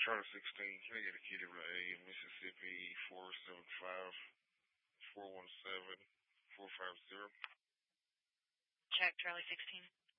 Charlie 16, can I get a key to A, Mississippi 475-417-450? Check, Charlie 16.